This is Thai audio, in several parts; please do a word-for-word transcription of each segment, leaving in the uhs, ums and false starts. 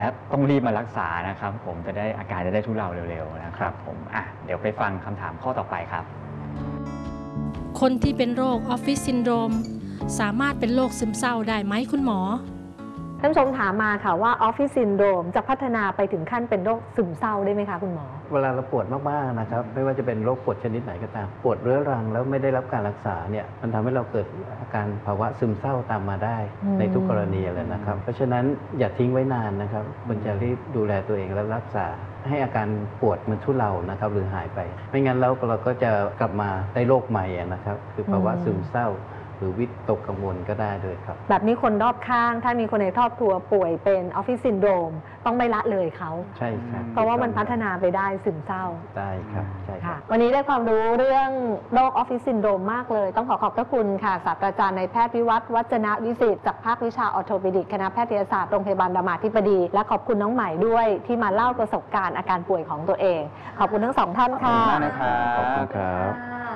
ต้องรีบมารักษานะครับผมจะได้อาการจะได้ทุเลาเร็วๆนะครับผมอ่ะเดี๋ยวไปฟังคำถามข้อต่อไปครับคนที่เป็นโรคออฟฟิศซินโดรมสามารถเป็นโรคซึมเศร้าได้ไหมคุณหมอท่านผู้ชมถามมาค่ะว่าออฟฟิศซินโดรมจะพัฒนาไปถึงขั้นเป็นโรคซึมเศร้าได้ไหมคะคุณหมอเวลาเราปวดมากๆนะครับไม่ว่าจะเป็นโรคปวดชนิดไหนก็ตามปวดเรื้อรังแล้วไม่ได้รับการรักษาเนี่ยมันทำให้เราเกิดอาการภาวะซึมเศร้าตามมาได้ในทุกกรณีเลยนะครับเพราะฉะนั้นอย่าทิ้งไว้นานนะครับควรจะรีบดูแลตัวเองและรักษาให้อาการปวดมันทุเลานะครับหรือหายไปไม่งั้นแล้วเราก็จะกลับมาได้โรคใหม่นะครับคือภาวะซึมเศร้าหรือวิตกกังวลก็ได้ด้วยครับแบบนี้คนรอบข้างถ้ามีคนในครอบครัวป่วยเป็นออฟฟิศซินโดรมต้องไม่ละเลยเขาใช่ครับเพราะว่ามันพัฒนาไปได้ซึมเศร้าได้ครับใช่ครับวันนี้ได้ความรู้เรื่องโรคออฟฟิศซินโดรมมากเลยต้องขอขอบพระคุณค่ะศาสตราจารย์นายแพทย์วิวัฒน์วัจนวิสิทธิ์จากภาควิชาออร์โทปิดิกคณะแพทยศาสตร์โรงพยาบาลรามาธิบดีและขอบคุณน้องใหม่ด้วยที่มาเล่าประสบการณ์อาการป่วยของตัวเองขอบคุณทั้งสองท่านค่ะขอบคุณมากนะครับขอบคุณครับ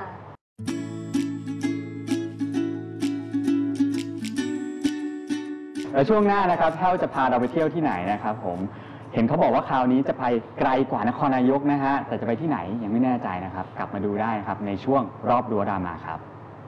แล้วช่วงหน้านะครับแพทย์จะพาเราไปเที่ยวที่ไหนนะครับผมเห็นเขาบอกว่าคราวนี้จะไปไกลกว่านครนายกนะฮะแต่จะไปที่ไหนยังไม่แน่ใจนะครับกลับมาดูได้นะครับในช่วงรอบรั้วรามาครับ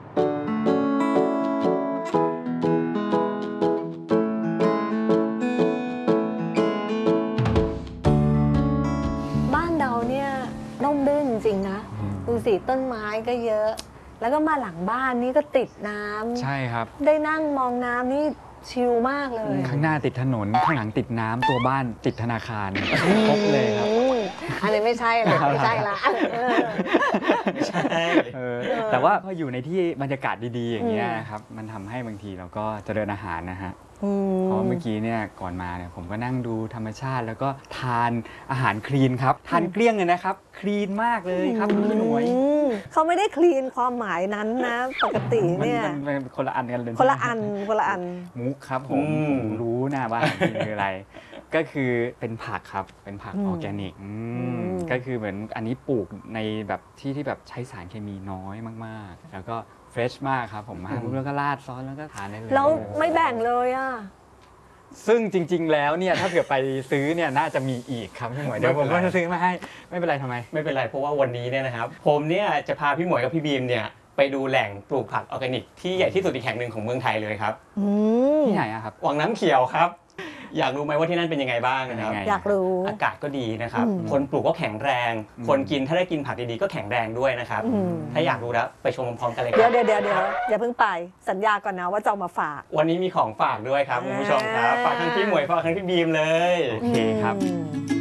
บ้านเราเนี่ยร่มรื่นจริงๆนะดูสิต้นไม้ก็เยอะแล้วก็มาหลังบ้านนี่ก็ติดน้ำใช่ครับได้นั่งมองน้ำนี่ชิลมากเลยข้างหน้าติดถนนข้างหลังติดน้ำตัวบ้านติดธนาคารครบเลยครับอันนี้ไม่ใช่ละไม่ใช่ละใช่แต่ว่าพออยู่ในที่บรรยากาศดีๆอย่างเงี้ยครับมันทำให้บางทีเราก็เจริญอาหารนะฮะเพราะเมื่อกี้เนี่ยก่อนมาเนี่ยผมก็นั่งดูธรรมชาติแล้วก็ทานอาหารคลีนครับทานเกลี้ยงเลยนะครับคลีนมากเลยครับพี่หน่วยเขาไม่ได้คลีนความหมายนั้นนะปกติเนี่ยมันเป็นคนละอันกันเลยคนละอันคนละอันมุกครับผมรู้นะว่าคืออะไรก็คือเป็นผักครับเป็นผักออร์แกนิกก็คือเหมือนอันนี้ปลูกในแบบที่ที่แบบใช้สารเคมีน้อยมากๆแล้วก็เฟรชมากครับผมมาแล้วก็ราดซอสแล้วก็ทานได้เลยแล้วไม่แบ่งเลยอ่ะซึ่งจริงๆแล้วเนี่ยถ้าเกิดไปซื้อเนี่ยน่าจะมีอีกครับพี่หมวยเดี๋ยวผมก็จะซื้อมาให้ไม่เป็นไรทำไมไม่เป็นไรเพราะว่าวันนี้เนี่ยนะครับผมเนี่ยจะพาพี่หมวยกับพี่บีมเนี่ยไปดูแหล่งปลูกผักออร์แกนิกที่ใหญ่ที่สุดอีกแห่งหนึ่งของเมืองไทยเลยครับที่ไหนครับวังน้ำเขียวครับอยากรู้ไหมว่าที่นั่นเป็นยังไงบ้างนะครับอยากรู้อากาศก็ดีนะครับคนปลูกก็แข็งแรงคนกินถ้าได้กินผักดีๆก็แข็งแรงด้วยนะครับถ้าอยากรู้แล้วไปชมพร้อมๆกันเลยครับเดี๋ยวเดี๋ยวเดี๋ยวเดี๋ยวอย่าเพิ่งไปสัญญาก่อนนะว่าจะเอามาฝากวันนี้มีของฝากด้วยครับคุณผู้ชมครับฝากทั้งพี่หมวยฝากทั้งพี่บีมเลยโอเคครับ